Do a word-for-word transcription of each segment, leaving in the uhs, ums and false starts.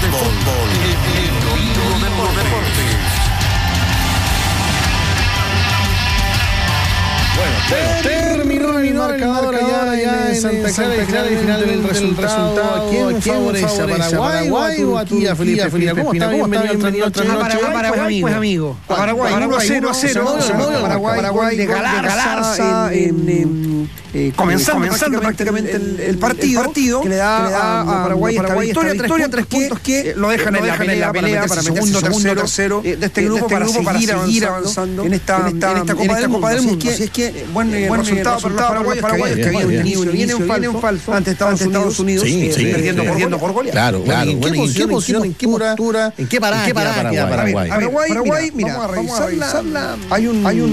de fútbol en Oído Deportes. Bueno, terminó el marcador allá ya en Santa Clara y final del resultado. ¿Quién favorece? ¿A Paraguay o a Tía Felipe Espina? ¿Cómo está? Bienvenido otra noche. A Paraguay, pues amigo. Paraguay, uno a cero. Paraguay de Galarza en... Eh, comenzando, comenzando prácticamente el, el partido, el partido que le da, que le da a, a Paraguay esta victoria, victoria, tres puntos que eh, lo dejan, en, la pelea, en la pelea para meter segundo, segundo, tercero eh, de este grupo, de este para, seguir para seguir avanzando en esta, en esta, en esta, Copa, en esta del Copa del Mundo. Así es que buen, eh, buen resultado para los paraguayos, paraguayos que habían tenido un inicio un falso ante Estados Unidos, perdiendo por goleada. Claro, claro. ¿En qué posición, en qué postura, en qué parada queda Paraguay? Paraguay, mira, vamos a revisarla. Hay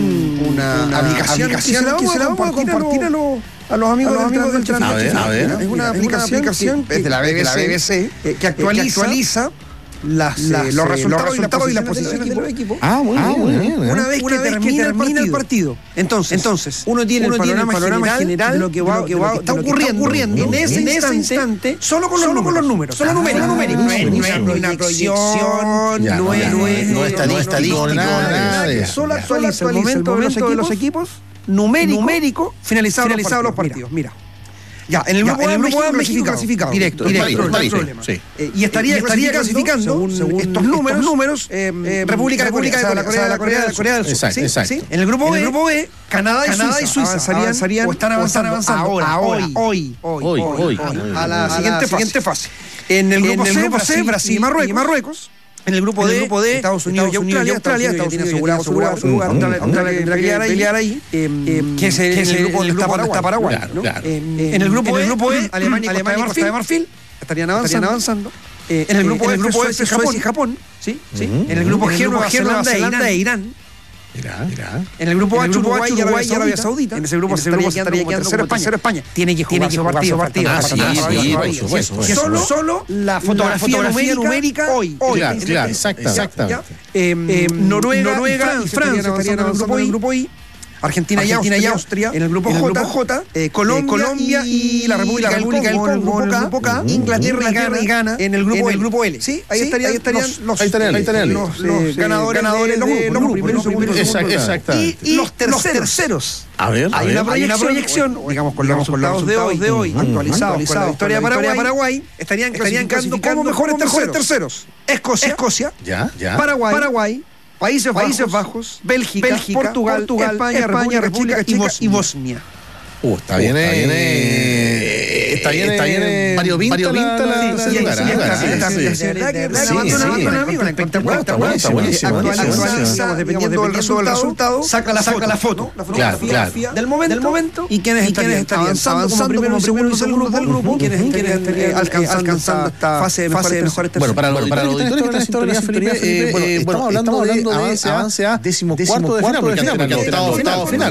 una aplicación que se la vamos a compartir a los a los amigos, a los amigos del transmisión. A ver, a ver. Es una aplicación, aplicación que, que, de la B B C, B B C eh, que actualiza, que actualiza las, las, eh, los, resultados los resultados y las posiciones de los equipos. Ah, muy ah, bien. bien una vez que, una vez termina, que termina el partido. Entonces, entonces uno tiene uno el panorama, tiene el panorama general, general de lo que, va, de lo que, va, está, de lo que ocurriendo, está ocurriendo en ese, en ese instante, solo con los, solo con los números. Solo números. Solo numérico. No es una proyección, no es estadístico, nada de eso. Solo actualiza el momento de los equipos numérico finalizados los partidos. Mira. Ya, en el grupo A México clasificado, clasificado directo, directo, no hay problema. Sí. Eh, y estaría, y estaría clasificando, según, según estos números, estos números eh, eh, República, República de Corea, Corea, la Corea, Corea del Sur. Exacto, exacto. ¿Sí? En el grupo B, en el grupo B Canadá, y Canadá Suiza, y Suiza avanzarían, avanzarían o están avanzando, avanzando ahora, ahora, hoy, hoy, hoy, hoy, hoy, a la siguiente, siguiente fase. En el grupo C, Brasil, Brasil y Marruecos, Marruecos. En el grupo, en el D, grupo D, Estados Unidos, Estados Unidos y Australia, Estados Unidos tiene asegurado su lugar, tendrá que pelear ahí, que es el grupo donde está Paraguay. En el grupo E, Alemania y Costa de Marfil estarían avanzando. En el grupo F, Suecia y Japón. En el grupo G, Nueva Zelanda e Irán. Mirá, mirá. En el grupo H, Uruguay y Arabia, Arabia Saudita. En ese grupo se estaría quedando como tercero España. España. Tiene que jugar su partido. partido ah, sí, sí, por supuesto. Solo, solo la fotografía, la fotografía numérica, numérica hoy. hoy. Claro, claro, exactamente. Eh, eh, Noruega, Noruega y Francia estarían avanzando en el grupo I. Argentina, Argentina y Austria, en el grupo J, J, J eh, Colombia, eh, Colombia y, y la República del Congo, Congo, en el grupo, grupo K, uh-huh. Inglaterra, Inglaterra y Ghana en el grupo, en el grupo L. Sí, ahí, ¿sí? estarían, ahí estarían los, los, ahí estarían, ahí estarían los, los, los, los ganadores, ganadores de los grupos, los primeros, segundos, exactamente. Y, y los terceros. A ver, hay una proyección, digamos, con los resultados de hoy, actualizados con la victoria de Paraguay, estarían clasificando como mejores terceros. Escocia, Paraguay, Países, Países Bajos, Bélgica, Bélgica Portugal, Portugal, España, España, República Checa y Bosnia. Uh, está bien, está bien, está bien, está bien, Mario Pinta la actualiza, dependiendo del resultado, saca la foto del momento y quienes estarían avanzando como primero y segundo del grupo, quienes estarían alcanzando esta fase de mejores terceros. Bueno, para los auditores que están en sintonía, Felipe, bueno, estamos hablando de avance a decimocuarto de final, porque han octavo final.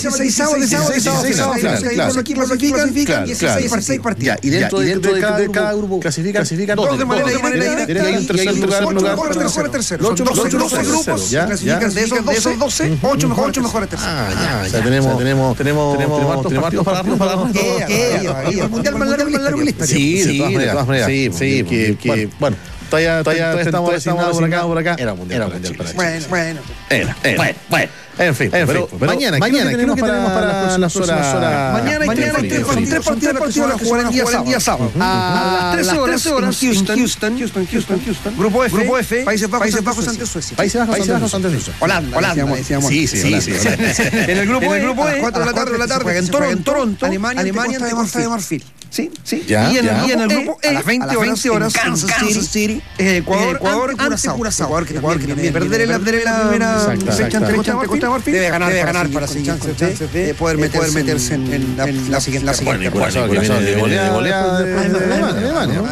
Claro, claro. Los equipos clasifican y seis partidos. Y dentro de cada grupo clasifican dos de manera directa y hay un tercer lugar. Los ocho mejores grupos clasifican de esos doce, ocho mejores terceros. Ah, ya tenemos tenemos hartos partidos para darnos. El mundial más largo de la historia. Sí, de todas maneras. Sí, que bueno. Todavía, todavía estamos designados por acá, por acá. Era mundial, era mundial para ellos. Bueno, bueno. Era, era. Bueno, bueno. En fin, en pero, fin, pero mañana, mañana, ¿qué tenemos para, para las horas? horas? Mañana hay tres partidos que se van a jugar el día sábado. A las trece horas en Houston, Houston, Houston, Houston. Grupo F, Grupo F, Países Bajos ante Suecia. Países Bajos ante Suecia. Holanda, Holanda, decíamos. Sí, sí, sí. En el grupo E, a las cuatro de la tarde, en Toronto, Alemania ante Costa de Marfil. Sí, sí. Ya, y, en, ya. y en el grupo E, a las veinte horas, Kansas, Kansas City, Ecuador, Ecuador ante Curazao. Ecuador que también perder en la primera fecha ante Costa de Marfil debe ganar, debe ganar para seguir chances de poder meterse en la siguiente. Bueno, y Curazao que viene de goleada de Alemania.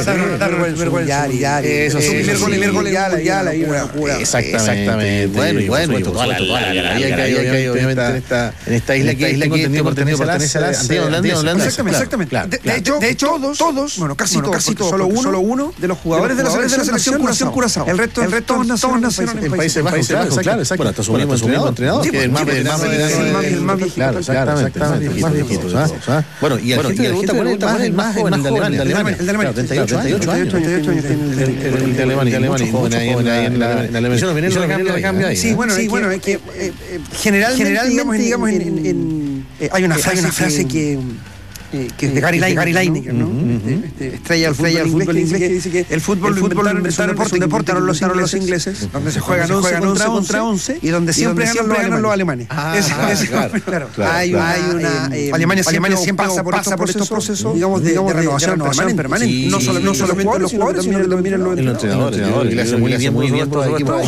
Eso sí, primer gol, primer gol, ya la exactamente. Bueno, y bueno, y toda la galería que hay obviamente en esta isla que pertenece a la Holanda. Exactamente. De, de, de hecho, todos, todos, bueno, casi todos, casi todos, solo uno, solo uno de los jugadores de, los jugadores de la selección Curazao. El resto, el resto todos nacieron en Países Bajos, claro, exacto. Bueno, hasta su entrenador, que el más veterano, el más viejito. Claro, exactamente, más viejito. Bueno, y el que pregunta cuál es el más joven, el de Alemania. El de Alemania, treinta y ocho años. El de Alemania, mucho joven ahí en Alemania. Yo no viene el recambio ahí. Sí, bueno, es que generalmente, digamos, hay una frase que... Eh, que es de Gary, Gary Lineker, ¿no? Uh-huh. este, estrella del fútbol, fútbol, fútbol inglés, que dice que el fútbol, el fútbol lo inventaron, es un deporte, lo inventaron los ingleses, donde se juegan once contra once y donde siempre ganan los alemanes. Claro, hay una... Alemania siempre pasa por estos procesos, digamos, de renovación permanente. No solamente los jugadores, sino también los entrenadores, que le hacen muy bien, muy bien todo el equipo.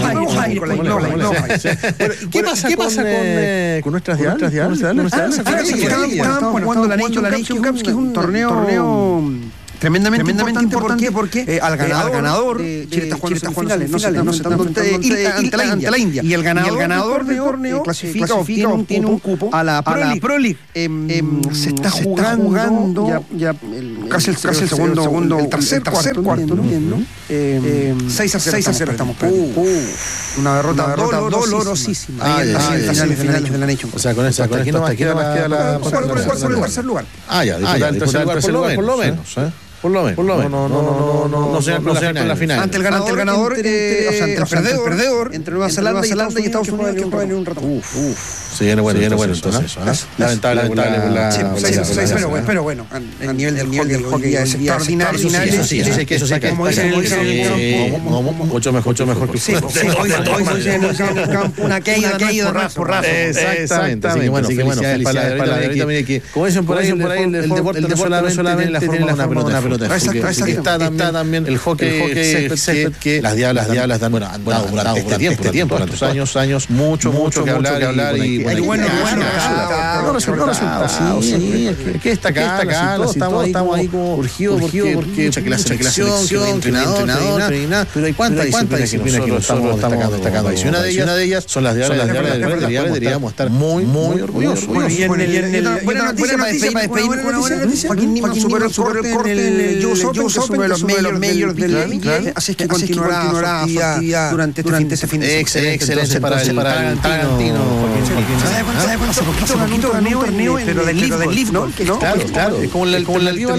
¿Qué pasa con nuestras diablas? Estaban jugando la Nation Cup, que es un torneo, torneo tremendamente, tremendamente importante porque, porque eh, al ganador, al ganador eh, Chile está jugando en finales, no se está enfrentando ante la India. Y el ganador, y el ganador del torneo eh, clasifica, clasifica o tiene un cupo a la Pro League. Pro League. Eh, eh, se está se jugando, jugando ya, ya el, casi el, casi el segundo, segundo, el tercer, tercer cuarto, ¿no? ¿no? Eh, seis a cero estamos perdiendo. Una derrota dolorosísima. Ahí en finales de la Nation. O sea, con esa, con esto queda la por el tercer lugar. Ah, ya, disputar el tercer lugar por lo menos. Por lo menos, por lo menos, no, no, no, no, no se con la final. Ante el ganador, ante el ganador, entre, o sea, entre el perdedor, perdedor, entre Nueva Zelanda y Estados Unidos, que juegan en un rato. Uf, uf. Se viene bueno, viene bueno entonces. Lamentable, lamentable. Pero bueno, el nivel del hockey es extraordinario. Eso sí, eso sí, que eso sí, como dicen en el campo, mucho mejor, mucho mejor que sí. Hoy dicen en el campo una caída por rato. Exactamente. Así que bueno, felicidades para la mire que como dicen por ahí, el deporte no solamente tiene la forma de una pelota. Está también el hockey que las diablas diablas dan, bueno, han dado durante este tiempo, este tiempo, durante años, años, mucho, mucho que hablar y hay bueno, no resultados, sí, que está acá, estamos ahí como urgidos porque que la selección, que entrenador, pero hay cuántas disciplinas que nosotros estamos destacando. Y una de ellas son las diablas del Valle, deberíamos estar muy, muy orgullosos. Buena noticia para despedirnos con una buena noticia. Joaquín Niemann superó el corte en el U S Open, que es uno de los mayores del N B A, así que continuará su actividad durante este fin de semana. Excelente para el Tarantino. ¿Sabe cuánto? Hace poquito ganó un torneo, pero del Leaf, ¿no? Claro, claro. Como la alternativa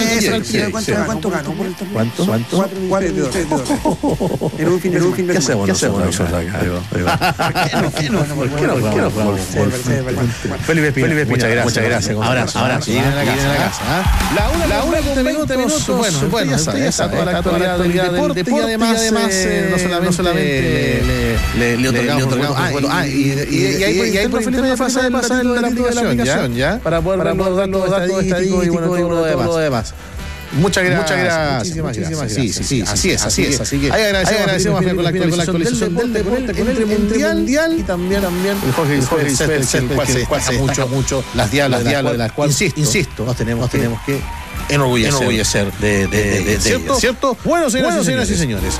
a ¿Cuánto ganó por el torneo? ¿Cuánto? ¿Cuánto? Cuatro de dólares. En un fin de semana. ¿Qué hacemos nosotros acá? ¿Por qué no? ¿Por qué no? ¿Por qué no jugamos fútbol? Felipe Espina, muchas gracias. Muchas gracias. Abrazo, abrazo. Lleguen a la casa. La una con veinte minutos. Bueno, bueno, ya sabes, toda la actualidad del deporte y además no solamente le otorgamos. Ah, y ahí por Felipe me pasa de pasar en la aplicación, ¿ya? Para poder dar los datos estadísticos y bueno, todo lo demás. Muchas gracias. Muchas gracias. Muchísimas gracias. Sí, sí, sí, así es, así es. Así que ahí agradecemos con la actualización del deporte, con el mundial y también también el hockey, el hockey, el cual se destaca mucho, mucho las diablas, de las cuales, insisto, nos tenemos tenemos que enorgullecer de de ¿cierto? ¿Cierto? Bueno, señoras y señores.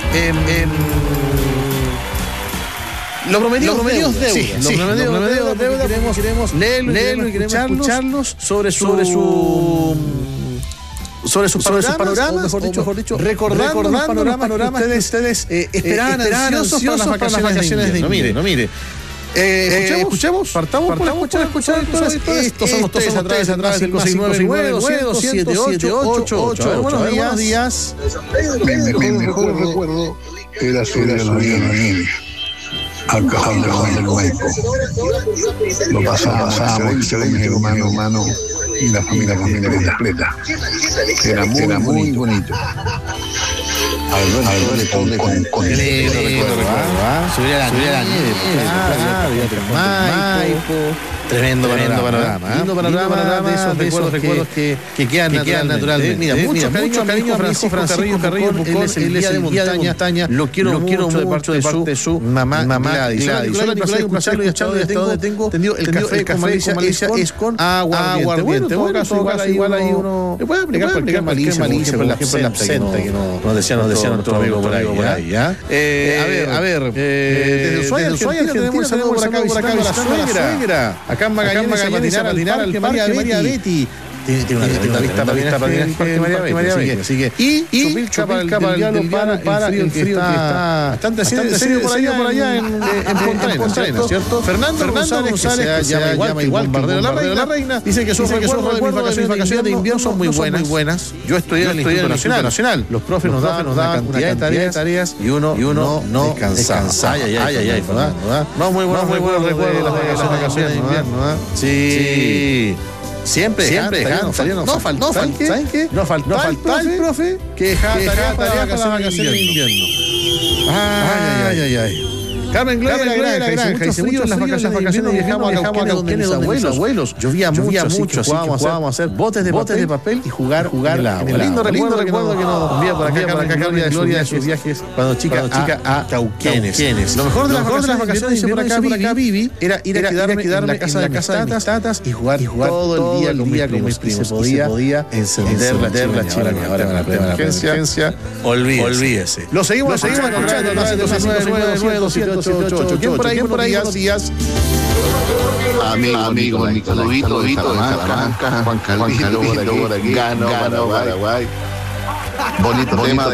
Lo prometido, lo prometido deuda. Sí, lo prometido deuda, deuda. Queremos, queremos leerlo, leerlo y queremos escucharlos sobre su, sobre su, sobre sus sobre panoramas, panoramas mejor dicho, mejor dicho, recordando, recordando los panoramas, panoramas que ustedes, ustedes eh, esperaban, eh, esperaban ansiosos para las vacaciones, para las vacaciones de invierno. No mire, no mire. Eh, escuchemos, escuchemos, partamos, partamos por escuchar, escuchar entonces, estos somos todos a través, a través del cinco cinco nueve, dos siete ocho, ocho ocho. Buenos días. Mi mejor recuerdo era subir a los niños al cajón del Hueco. Lo pasábamos excelente, hermano, hermano, y la familia completa. Era muy, era muy bonito. Al con con con el subir a la nieve, Maipo. Tremendo panorama, lindo panorama de esos recuerdos que que quedan naturalmente. Mira, mucho cariño a Francisco Carrillo Carrillo, él es el guía de montaña, lo quiero mucho de parte de su mamá Gladys. Solo Nicolás escucharlo y estado de tengo entendido el café con Malicia es con aguardiente. Bueno, igual ahí uno le puede aplicar cualquier malicia, por ejemplo la absenta que nos decía nos decía nuestro amigo por ahí, ¿ya? A ver, a ver, desde Ushuaia tenemos un saludo por acá, por acá la suegra. Acá en Magallanes, a patinar al parque María Betty. Tiene, tiene una tremenda vista para vista para el Parque María Beito. Así que, y, y su pilca para el diablo para, para el frío que está bastante serio por allá, por allá en Punta Arenas, ¿cierto? Fernando González, que se llama igual Bombardero de la Reina, dice que sus recuerdos de mis vacaciones de invierno son muy buenas. Yo estudié en el Instituto Nacional. Los profes nos daban una cantidad de tareas y uno no descansaba. Ay, ay, ay, ay, no, muy bueno, muy bueno recuerdo de las vacaciones de invierno. Sí. Siempre, siempre, no falta, no falta, ¿saben qué? No falta el profe que dejaba tarea para las vacaciones de invierno. Ay, ay, ay. Carmen Gloria de la Granja, dice mucho en las vacaciones viajamos a Cauquenes donde mis abuelos. Llovía mucho, así que jugábamos a hacer botes de papel y jugar en el agua. Lindo recuerdo que nos envía por acá Carmen Gloria de sus viajes cuando chica a Cauquenes. Lo mejor de las vacaciones, dice por acá Vivi, era ir a quedarme en la casa de mis tatas y jugar todo el día con mis primos. Se podía encender la chimenea. Ahora con la plena emergencia, olvídese. Lo seguimos escuchando a las dos nueve nueve nueve doscientos ¿Quién por ahí, por ahí, buenos días? Amigo, amigo, mi saludito de Salamanca, Juan Calvito, por aquí, gano Paraguay. Bonito tema.